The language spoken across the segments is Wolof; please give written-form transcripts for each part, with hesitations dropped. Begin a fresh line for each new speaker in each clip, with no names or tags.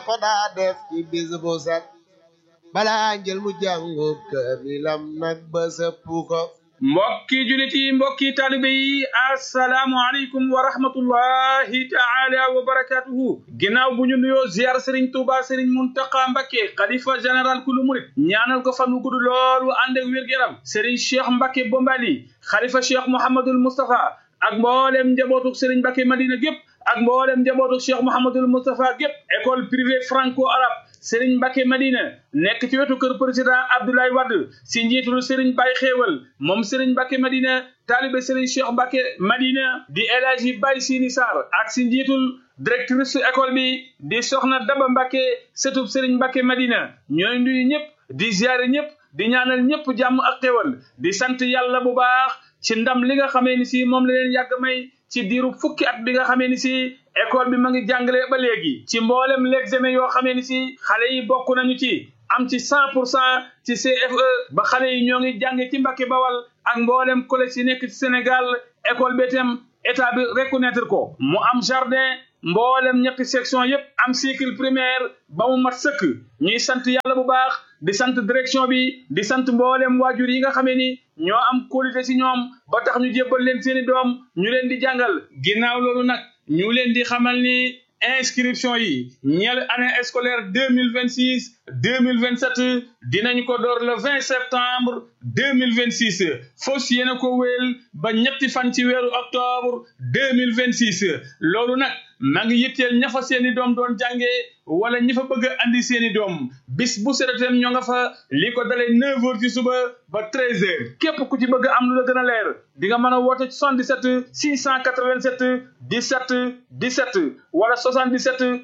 ko daa def ci bis bu set balaa njël mu jàngu kaamilam nag ba sëpp ko
mbokki julit yi mbokki taalibe yi assalaamu aleykum wa rahmatullahi taala wa barakatuhu ginnaaw bu ñu nuyoo ziar Serigne Touba Serigne Mountakha Mbacké xalifa général kulu murit ñaanal ko fan wu gudd lool wu ànd ak wér-gu-yaram Serigne Cheikh Mbacké Bombali xalifa Cheikh Mouhamadoul Moustapha ak mboolem njabootuk Serigne Mbacké Madina gépp ak mboolem njabootuk Cheikh Mouhamadoul Moustapha gépp école privée franco-arabe Serigne Mbacké Madina nekk ci wetu kër président Abdoulaye Wade si njiitul Serigne Baye Xéewal moom Serigne Mbacké Madina taalibe Serigne Cheikh Mbacké Madina di El Hadji Baye Sini Sarr ak si njiitul directrice école bi di Soxna Daba Mbacké sëtub Serigne Mbacké Madina ñooy nuyu ñëpp di ziare ñëpp di ñaanal ñëpp jàmm ak xéewal di sant yàlla bu baax ci ndam li nga xamee ni si moom la leen yàgg may ci diiru fukki at bi nga xamee ni si école bi ma ngi jàngale ba léegi ci mboolem l'examen yoo xamee ni si xale yi bokk nañu ci am ci 100% ci CFE ba xale yi ñoo ngi jànge ci Mbacké Bawal ak mboolem collège yi nekk ci Sénégal école bi itam état bi reconnaître ko mu am jardin mboolem ñetti section yépp am cycle primaire ba mu mat sëkk ñuy sant yàlla bu baax di sant direction bi di sant mboolem waajur yi nga xamee ni ñoo am qualité ci ñoom ba tax ñu jébbal leen seeni doom ñu leen di jàngal ginnaaw loolu nag ñu leen di xamal ni inscription yi ñeel année scolaire 2026 2027 dinañ ko door le 20 septembre 2026 fos yéena ko wéel ba ñetti fan ci weeru octobre 2026 loolu nag maa ngi yitteel ña fa seeni doom doon jàngee wala ñi fa bëgg a andi seeni doom bis bu seetem ñoo nga fa li ko dalee 9 heures ci suba ba 13 heures képp ku ci bëgg am lu la gën a leer di nga mën a woote 77 687 17 17 wala 77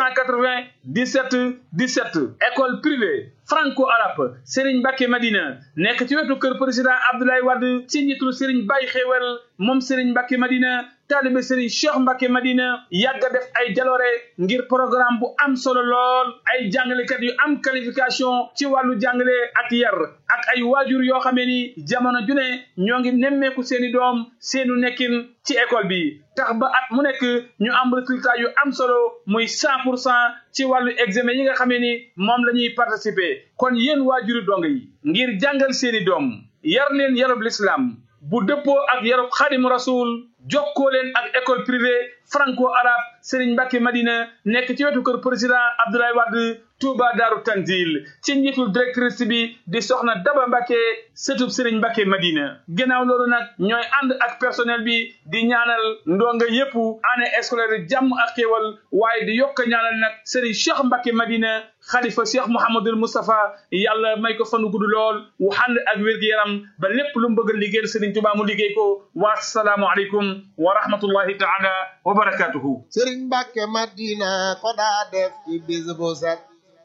680 17 17 école privée franco-arabe Serigne Mbacké Madina nekk ci wetu kër président Abdoulaye Wade ci njiitul Serigne Baye Xéewal moom Serigne Mbacké Madina taalibe Serigne Cheikh Mbacké Madina yàgg a def ay jaloore ngir programme bu am solo lool ay jàngalekat yu am qualification ci wàllu jàngale ak yar ak ay waajur yoo xamee ni jamono ju ne ñoo ngi nemmeeku seeni doom seenu nekkin ci école bi tax ba at mu nekk ñu am résultat yu am solo muy 100% ci wàllu examen yi nga xamee ni moom la ñuy participer kon yéen waajuri dong yi ngir jàngal seeni doom yar leen yarub l'islam bu dëppoo ak yarub Xaadimu Rasul jokkoo leen ak école privée franco-arabe Serigne Mbacké Madina nekk ci wetu kër président Abdoulaye Wade Touba Daaru Tanzil ci njiitul directrice bi di Soxna Daba Mbacké sëtub Serigne Mbacké Madina ginnaaw loolu nag ñooy ànd ak personnel bi di ñaanal ndonga yépp année scolaire jàmm ak xéewal waaye di yokk ñaanal nag Serigne Cheikh Mbacké Madina xalifa Cheikh Mouhamadoul Moustapha yàlla may ko fanu gudd lool wu ànd ak wér-gu-yaram ba lépp lu mu bëgg a liggéeyal Serigne Touba mu liggéey ko wa assalaamu aleykum wa rahmatullahi taala wa barakatuhu
Serigne Mbacké Madina ko daa def ci bis bu set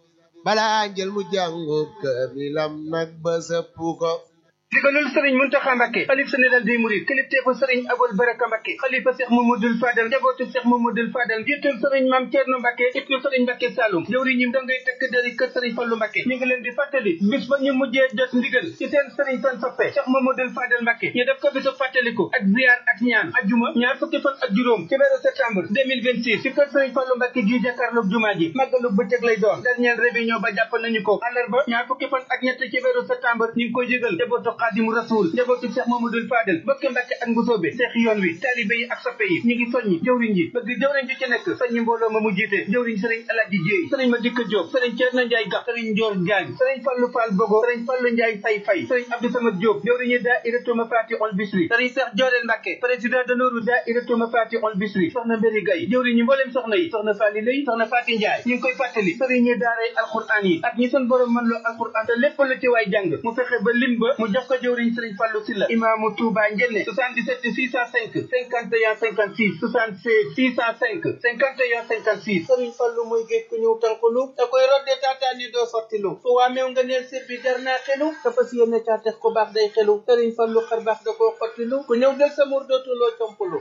balaa njël mu jàngu kaamilam nag ba sëpp ko
digalul sëriñ Mountakha Mbacké xalif général des mourides kilifteefu sëriñ Aboul Baraka Mbacké xalifa Cheikh Mamadou Fadal njabootu Cheikh Mamadou Fadal jiitul sëriñ Mame Thierno Mbacké ibnu sëriñ Mbacké Saloum jëwriñ ñi dangay tëkk dari kër sëriñ Fallou Mbacké ñu ngi leen di fàttali bis ba ñu mujjee jot ndigal ci seen sëriñ seen soppe Cheikh Mamadou Fadal Mbacké ñu def ko bisu fàttaliku ak ziar ak ñaan ajjuma ñaar fukki fan ak juróom ci weeru septembre 2026 ci kër sëriñ Fallou Mbacké gi jàkkaarloog jumaa ji màggalu bëccëg lay doon dernière réunion ba jàpp nañu ko àllarba ñaar fukki fan ak ñett ci weeru septembre ñu ngi koy jégal njabootu Xaadimu Rasuul njabootu Cheikh Mamadou Fadel bokki Mbacké ak Mbusoobe Cheikh yoon wi taalibe yi ak soppe yi ñu ngi soññi jëwriñ ji bëgg jëwriñ ji ci nekk soññi mbooloo ma mu jiite jëwriñ sëriñ Alaaji Jéey sëriñ Madika Diop sëriñ Ceerno Njaay Gax sëriñ Njoor Jaañ sëriñ Fallu Fall Bogo sëriñ Fallu Njaay Fay Fay sëriñ Abdou Samad Diop jëwriñu daayiratu Mafatihul Bichri sëriñ Cheikh Jooreel Mbacké président d'honneur daayiratu Mafatihul Bichri soxna Mbéri Gay jëwriñ ñi mbooleem soxna yi soxna Faali Lay soxna Faati Njaay ñu ngi koy fàttali sëriñ ñi daaray alquran yi ak ñi seen borom mën loo alquran te lépp lu ci waay jàng mu fexe ba lim ba mu jox ko jëwriñ sëriñ Fallu Silla imaamu Touba Njenne 77 605 51 56 76 605 51 56 sëriñ Fallu muy géej ku ñëw tànqulu da koy rodde taataani doo sottilu su waameew nga neel sir bi jar naa xelu dafa si yéene caatex ku baax day xelu sëriñ Fallu xar baax da koo xottilu ku ñëw del sa mur dootuloo compulu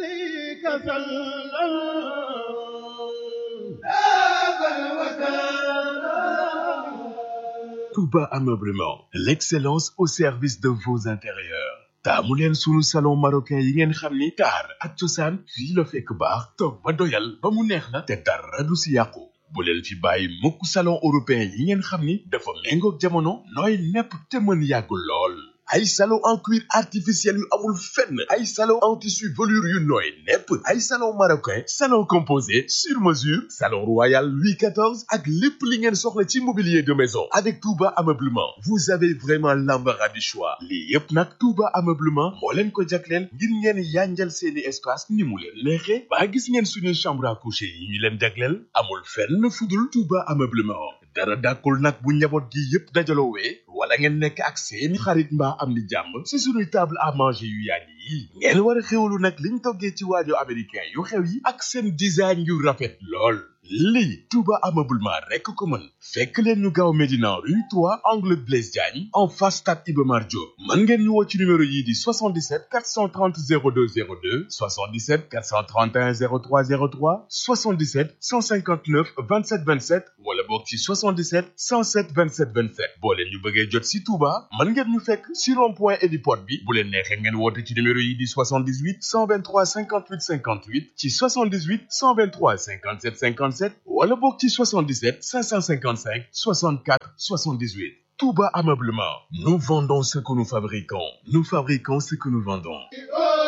Touba Ameublement, l'excellence au service de vos intérieurs. taamu leen sunu salon marocain yi ngeen xam ni taar ak cosaan fii la fekk baax toog ba doyal ba mu neex la te dara du si yàqu bu leen fi bàyyi mukk salon européen yi ngeen xam ni dafa méngoog jamono nooy nepp te mën yàgg lool. ay salon en cuir artificiel yu amul fenn ay salon en tissu velours yu nooy nepp ay salon marocain salon composé sur mesure salon royal Louis XIV ak lépp li ngeen soxla ci mobilier de maison avec Touba Ameublement vous avez vraiment l'embarras du choix lii yépp nag Touba Ameublement moo leen ko jagleel ngir ngeen yanjal seeni espace ni mu leen neexee ba gis ngeen suñuy chambre à coucher yi ñu leen jagleel amul fenn fudul Touba Ameublement dara dàkkul nag bu njaboot gi yépp dajaloowee wala ngeen nekk ak seeni xarit mbaa am ni jàmm ci suñuy table à manger yu yàgg yi ngeen war a xewlu nag liñ toggee ci waajo américain yu xew yi ak seen design yu rafet lool lii Touba Ameublement rekk ko mën fekk leen ñu gaaw Médina rue 3 angle Blaise Diagne en face stade Iba Mar Diop mën ngeen ñu woo ci numéro yii di 77 430 02 02 77 431 03 03 77 159 27 27 wala boog ci 77 107 27 27 boo leen ñu bëggee jot ci Touba mën ngeen ñu fekk ci rond-point Héliport bi bu leen neexee ngeen woote ci numéro yi di 78 123 58 58 ci 78 123 57 57 wala bokk ci 77 555 64 78 Touba Ameublement nous vendons ce que nous fabriquons ce que nous vendons